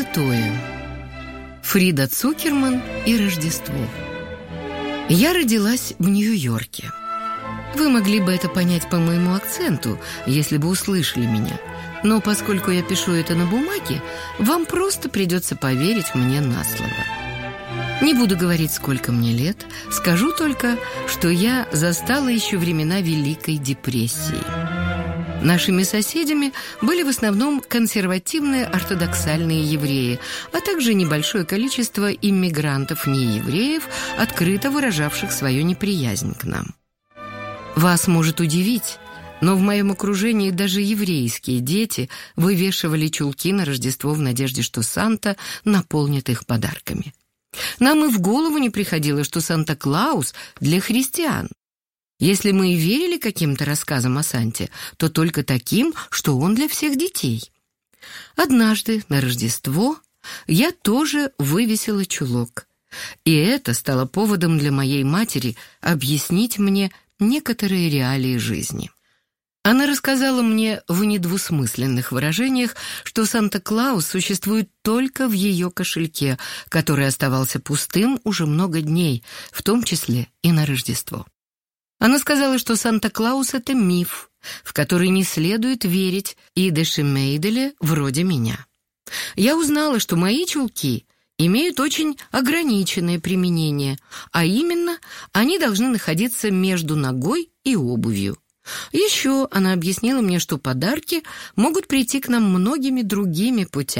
6. Фрида Цукерман и Рождество. Я родилась в Нью-Йорке. Вы могли бы это понять по моему акценту, если бы услышали меня. Но поскольку я пишу это на бумаге, вам просто придется поверить мне на слово. Не буду говорить, сколько мне лет, скажу только, что я застала еще времена Великой депрессии. Нашими соседями были в основном консервативные ортодоксальные евреи, а также небольшое количество иммигрантов-неевреев, открыто выражавших свою неприязнь к нам. Вас может удивить, но в моем окружении даже еврейские дети вывешивали чулки на Рождество в надежде, что Санта наполнит их подарками. Нам и в голову не приходило, что Санта-Клаус для христиан. Если мы и верили каким-то рассказам о Санте, то только таким, что он для всех детей. Однажды на Рождество я тоже вывесила чулок, и это стало поводом для моей матери объяснить мне некоторые реалии жизни. Она рассказала мне в недвусмысленных выражениях, что Санта-Клаус существует только в ее кошельке, который оставался пустым уже много дней, в том числе и на Рождество. Она сказала, что Санта-Клаус — это миф, в который не следует верить идеши мейделе вроде меня. Я узнала, что мои чулки имеют очень ограниченное применение, а именно они должны находиться между ногой и обувью. Еще она объяснила мне, что подарки могут прийти к нам многими другими путями.